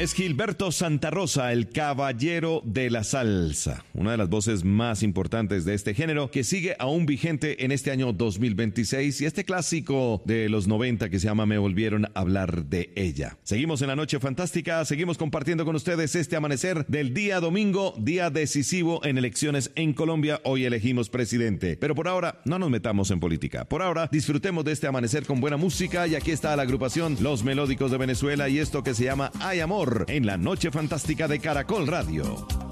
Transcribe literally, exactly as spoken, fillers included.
Es Gilberto Santa Rosa, el caballero de la salsa, una de las voces más importantes de este género que sigue aún vigente en este año dos mil veintiséis y este clásico de los noventa que se llama Me volvieron a hablar de ella. Seguimos en la noche fantástica, seguimos compartiendo con ustedes este amanecer del día domingo, día decisivo en elecciones en Colombia. Hoy elegimos presidente, pero por ahora no nos metamos en política. Por ahora disfrutemos de este amanecer con buena música y aquí está la agrupación Los Melódicos de Venezuela y esto que se llama Hay Amor en la noche fantástica de Caracol Radio.